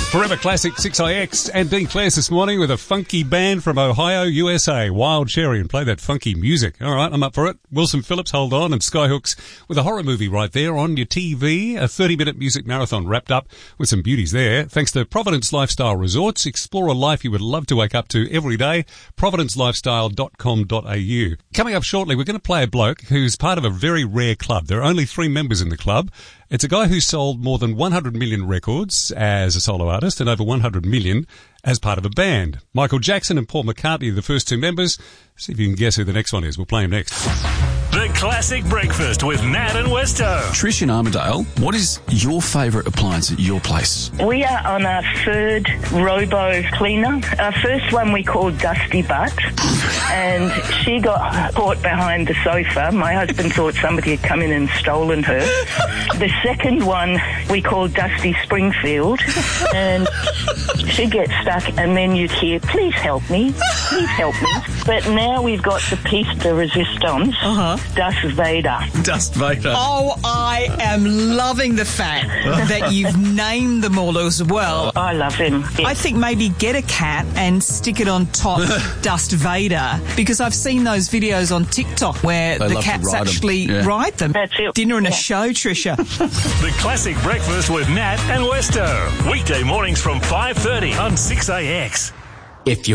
Forever Classic 6IX and Dean Clares this morning with a funky band from Ohio, USA, Wild Cherry, and play that funky music. All right, I'm up for it. Wilson Phillips, Hold On, and Skyhooks with a horror movie right there on your TV. A 30-minute music marathon wrapped up with some beauties there. Thanks to Providence Lifestyle Resorts. Explore a life you would love to wake up to every day. providencelifestyle.com.au. Coming up shortly, we're going to play a bloke who's part of a very rare club. There are only 3 members in the club. It's a guy who sold more than 100 million records as a solo artist and over 100 million as part of a band. Michael Jackson and Paul McCartney are the first 2 members. See if you can guess who the next one is. We'll play him next. The Classic Breakfast with Nat and Westo. Trish in Armidale, what is your favourite appliance at your place? We are on our 3rd robo cleaner. Our first one we called Dusty Butt, and she got caught behind the sofa. My husband thought somebody had come in and stolen her. The second one we called Dusty Springfield, and she gets stuck, and then you'd hear, please help me, please help me. But now we've got the piece de resistance. Darth Vader. Darth Vader. Oh, I am loving the fact that you've named them all as well. I love him. Yes. I think maybe get a cat and stick it on top Darth Vader, because I've seen those videos on TikTok where They the love to cats ride 'em. actually Yeah. ride them. That's it. Dinner and Yeah. a show, Trisha. The Classic Breakfast with Nat and Westo. Weekday mornings from 5:30 on 6AX. If you